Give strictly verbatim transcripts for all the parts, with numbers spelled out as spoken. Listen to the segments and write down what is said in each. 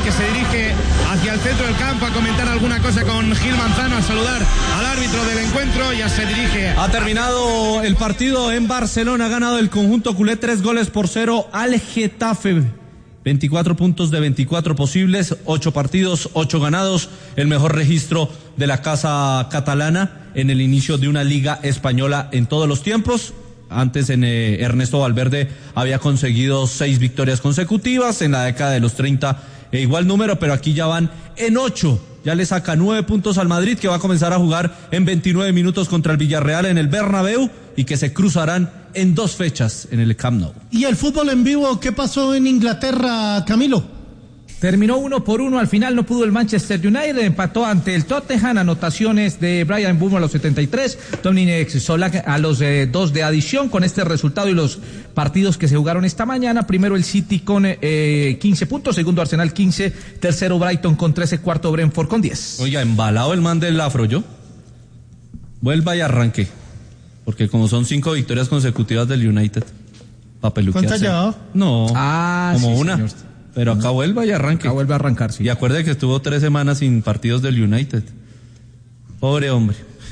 que se dirige hacia el centro del campo a comentar alguna cosa con Gil Manzano, a saludar al árbitro del encuentro. Ya se dirige. Ha terminado el partido en Barcelona, ha ganado el conjunto culé tres goles por cero al Getafe. veinticuatro puntos de veinticuatro posibles, ocho partidos, ocho ganados, el mejor registro de la casa catalana en el inicio de una liga española en todos los tiempos. Antes en eh, Ernesto Valverde había conseguido seis victorias consecutivas, en la década de los treinta eh, igual número, pero aquí ya van en ocho. Ya le saca nueve puntos al Madrid, que va a comenzar a jugar en veintinueve minutos contra el Villarreal en el Bernabéu y que se cruzarán en dos fechas en el Camp Nou. ¿Y el fútbol en vivo qué pasó en Inglaterra, Camilo? Terminó uno por uno, al final no pudo el Manchester United, empató ante el Tottenham, anotaciones de Brian Bourne a los setenta y tres, Dominic Solanke a los eh, dos de adición. Con este resultado y los partidos que se jugaron esta mañana, primero el City con eh, quince puntos, segundo Arsenal quince, tercero Brighton con trece, cuarto Brentford con diez. Oiga, embalado el man del afro, ¿yo? Vuelva y arranque, porque como son cinco victorias consecutivas del United, papeluquearse. ¿Cuántas llevaba? No, ah, como sí, una. Señor. Pero acá vuelva y arranque. Acá vuelve a arrancar, sí. Y acuerde que estuvo tres semanas sin partidos del United. Pobre hombre.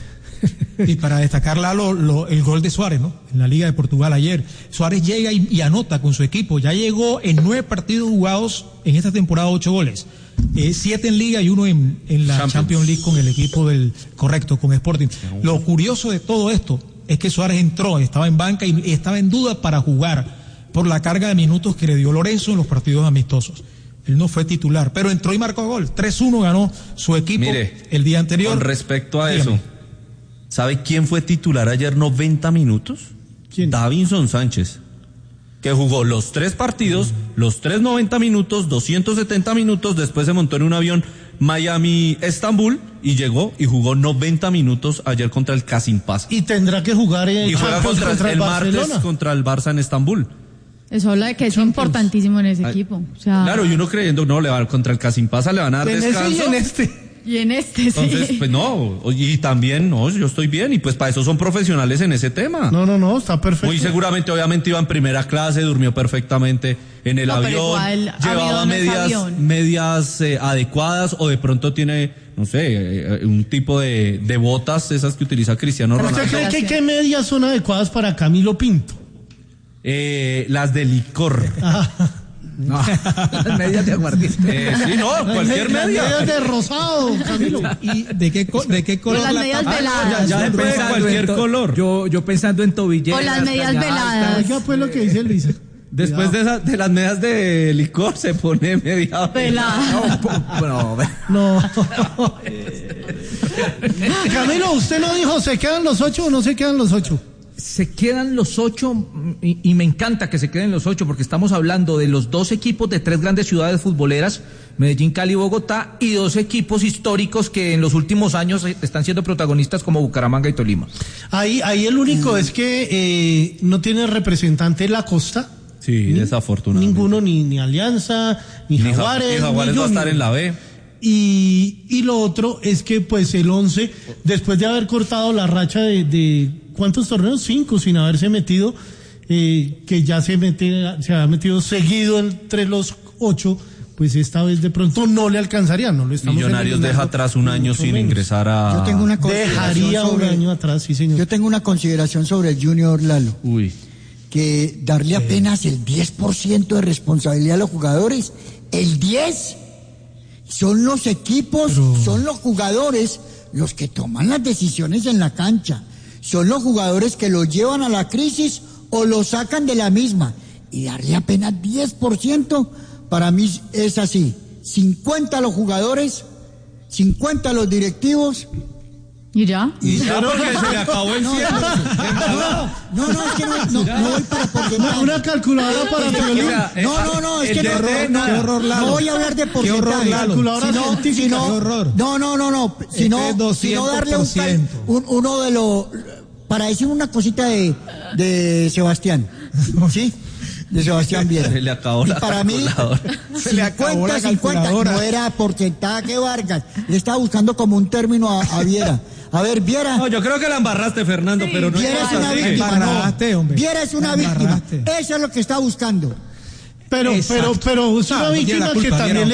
Y para destacar, Lalo, lo, el gol de Suárez, ¿no? En la Liga de Portugal ayer. Suárez llega y, y anota con su equipo. Ya llegó en nueve partidos jugados en esta temporada, ocho goles. Eh, siete en Liga y uno en, en la Champions. Champions League con el equipo del, correcto, con Sporting. Lo curioso de todo esto es que Suárez entró, estaba en banca y, y estaba en duda para jugar por la carga de minutos que le dio Lorenzo en los partidos amistosos. Él no fue titular, pero entró y marcó gol. tres uno ganó su equipo. Mire, el día anterior. Con respecto a Dígame. eso, ¿sabe quién fue titular ayer noventa minutos? ¿Quién? Davinson Sánchez, que jugó los tres partidos, los tres noventa minutos, doscientos setenta minutos, después se montó en un avión Miami-Estambul y llegó y jugó noventa minutos ayer contra el Kasimpasa. Y tendrá que jugar en Y juega contra, contra el, el martes Barcelona. contra el Barça en Estambul. Eso habla de que es importantísimo en ese Ay, equipo. O sea, claro, y uno creyendo, no, le va contra el Kasimpasa, le van a dar En descanso. ese y en este. y en este sí. Entonces, pues no, y también, no, yo estoy bien, y pues para eso son profesionales en ese tema. No, no, no, está perfecto. Muy seguramente, obviamente iba en primera clase, durmió perfectamente en el No, pero avión, igual, llevaba avión es medias, avión. medias eh, adecuadas, o de pronto tiene, no sé, eh, un tipo de, de botas, esas que utiliza Cristiano ¿Usted Ronaldo. cree que qué medias son adecuadas para Camilo Pinto? Eh, las de licor. Ah, No, las medias de aguardiente. Eh, sí, no, cualquier las media. medias de rosado, Camilo. ¿Y de qué, co- de qué color las la medias tapa? veladas. ya Yo depende de pensando cualquier en to- color. Yo, yo pensando en tobilleras. O las medias caña veladas. Oiga, pues lo que dice Luisa. Después de, esa, de las medias de licor se pone media. Pelada. Bueno, No. Camilo, usted no dijo, ¿se quedan los ocho o no se quedan los ocho? se quedan los ocho y, y me encanta que se queden los ocho porque estamos hablando de los dos equipos de tres grandes ciudades futboleras, Medellín, Cali y Bogotá, y dos equipos históricos que en los últimos años están siendo protagonistas como Bucaramanga y Tolima. Ahí, ahí el único mm. es que eh, no tiene representante la Costa. Sí, ni, desafortunadamente. Ninguno, ni, ni Alianza, ni, ni Jaguares. Ni Jaguares ni va a estar en la B. Y, y lo otro es que pues el once, después de haber cortado la racha de, de ¿cuántos torneos? Cinco sin haberse metido, eh, que ya se mete, se ha metido seguido entre los ocho, pues esta vez de pronto no le alcanzaría, no lo estamos Millonarios deja atrás un año sin menos. ingresar a... Yo tengo una Dejaría sobre, un año atrás, sí señor. Yo tengo una consideración sobre el Junior Lalo. Uy. Que darle sí. apenas el diez por ciento de responsabilidad a los jugadores, el diez, son los equipos, Pero... son los jugadores los que toman las decisiones en la cancha, son los jugadores que lo llevan a la crisis o lo sacan de la misma, y darle apenas diez por ciento para mí es así, cincuenta a los jugadores, cincuenta a los directivos. ¿Y ya? Y ya porque se le acabó el no, cielo. No, no, es que no, no, no voy para porcentaje. Una calculadora para violín. No, no, no, es que no, horror, no, qué horror, no voy a hablar de porcentaje. Qué horror, Lalo. Calculadora sino, científica. sino, Qué horror. No, no, no, no, sino, Este es sino darle un, cal, un uno de los, para decir una cosita de, de Sebastián, ¿sí? De Sebastián Viera. Se le acabó la y para mí, cincuenta cincuenta, no era porcentaje Vargas, le estaba buscando como un término a, a Viera. A ver, Viera. No, yo creo que la embarraste, Fernando, sí, pero no Viera es una así. víctima, no. Viera es una víctima. Eso es lo que está buscando. Pero, Exacto. pero, pero es una no, víctima culpa, que también le